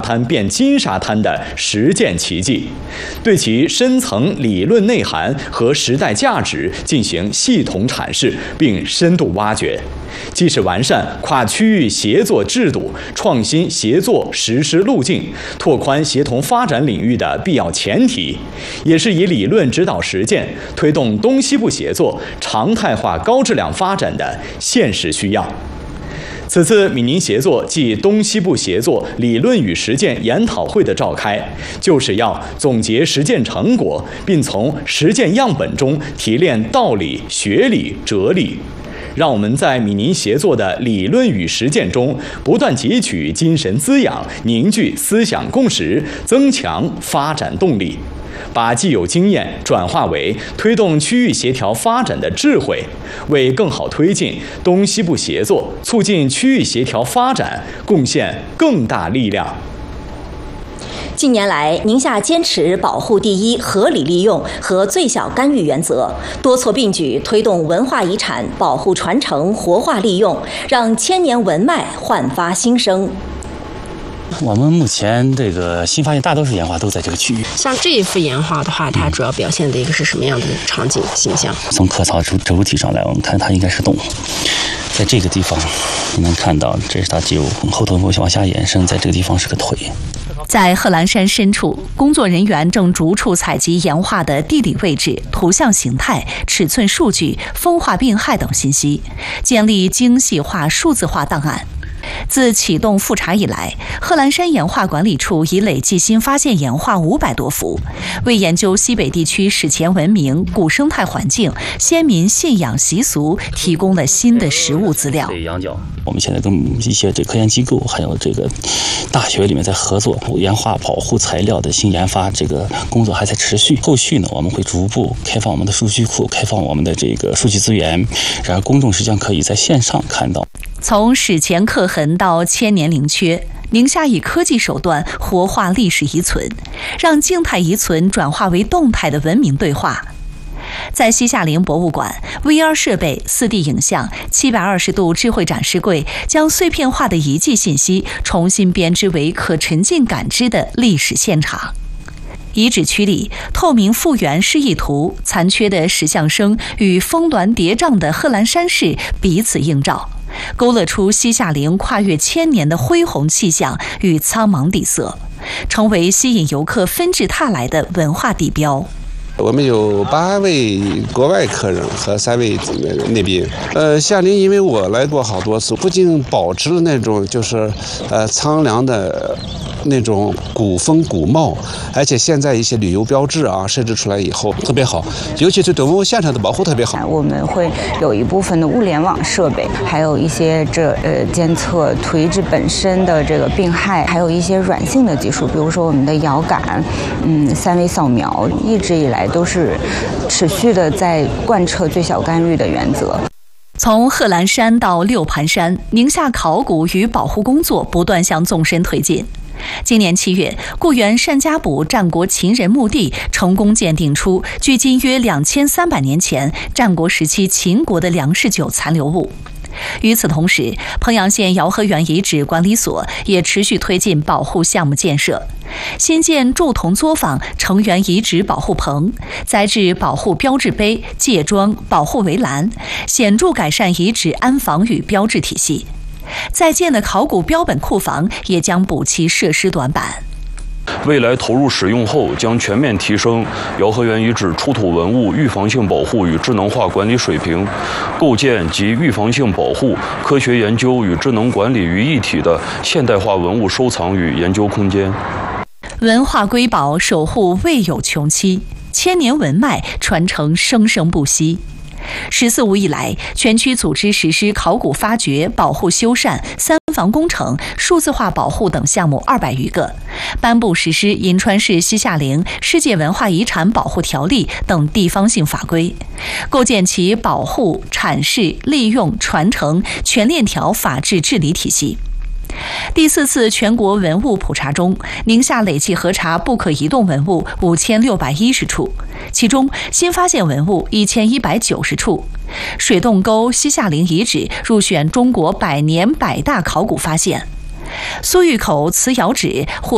滩变金沙滩的实践奇迹，对其深层理论内涵和时代价值进行系统阐释并深度挖掘，既是完善跨区域协作制度、创新协作实施路径、拓宽协同发展领域的必要前提，也是以理论指导实践，推动东西部协作常态化高质量发展的现实需要。此次闽宁协作暨东西部协作理论与实践研讨会的召开，就是要总结实践成果，并从实践样本中提炼道理、学理、哲理，让我们在闽宁协作的理论与实践中不断汲取精神滋养，凝聚思想共识，增强发展动力，把既有经验转化为推动区域协调发展的智慧，为更好推进东西部协作、促进区域协调发展贡献更大力量。 近年来，宁夏坚持保护第一、合理利用和最小干预原则，多措并举推动文化遗产保护传承、活化利用，让千年文脉焕发新生。 我们目前这个新发现大多数岩画都在这个区域。 像这一幅岩画的话，它主要表现的一个是什么样的场景形象？ 从壳槽主体上来，我们看它应该是动物。在这个地方，你能看到，这是它就后头往下延伸，在这个地方是个腿。 在贺兰山深处，工作人员正逐处采集岩画的地理位置、图像形态、尺寸数据、风化病害等信息，建立精细化数字化档案。自启动复查以来，贺兰山岩画管理处已累计新发现岩画500多幅，为研究西北地区史前文明、古生态环境、先民信仰习俗提供了新的实物资料。 我们现在跟一些科研机构还有这个大学里面在合作，岩画保护材料的新研发这个工作还在持续。后续呢，我们会逐步开放我们的数据库，开放我们的这个数据资源，然后公众实际上可以在线上看到。 从史前刻痕到千年灵缺，宁夏以科技手段活化历史遗存，让静态遗存转化为动态的文明对话。在西夏陵博物馆 ，VR 设备、4D 影像、720度智慧展示柜将碎片化的遗迹信息重新编织为可沉浸感知的历史现场。遗址区里，透明复原示意图、残缺的石像生与峰峦叠嶂的贺兰山势彼此映照，勾勒出西夏陵跨越千年的恢宏气象与苍茫底色，成为吸引游客纷至沓来的文化地标。 我们有8位国外客人和3位内宾。夏陵因为我来过好多次，不仅保持了那种就是苍凉的那种古风古貌，而且现在一些旅游标志啊设置出来以后特别好，尤其是对文物现场的保护特别好。 我们会有一部分的物联网设备，还有一些监测土遗址本身的这个病害，还有一些软性的技术，比如说我们的遥感，3维扫描，一直以来都是持续的在贯彻最小干预的原则。 从贺兰山到六盘山，宁夏考古与保护工作不断向纵深推进。今年7月，固原单家堡战国秦人墓地成功鉴定出距今约2300年前战国时期秦国的粮食酒残留物。与此同时，滂阳县姚河源遗址管理所也持续推进保护项目建设，新建铸铜作坊成员遗址保护棚，栽置保护标志碑、界桩、保护围栏，显著改善遗址安防与标志体系。在建的考古标本库房也将补齐设施短板。 未来投入使用后，将全面提升姚河源遗址出土文物预防性保护与智能化管理水平，构建集预防性保护、科学研究与智能管理于一体的现代化文物收藏与研究空间。 文化瑰宝守护未有穷期，千年文脉传承生生不息。14五以来，全区组织实施考古发掘、保护修缮、3防工程、数字化保护等项目200余个，颁布实施《银川市西夏陵世界文化遗产保护条例》等地方性法规，构建其保护、阐释、利用、传承全链条法治治理体系。第4次全国文物普查中，宁夏累计核查不可移动文物5610处，其中新发现文物1190处。水洞沟西夏陵遗址入选中国100年100大考古发现。苏峪口瓷窑址获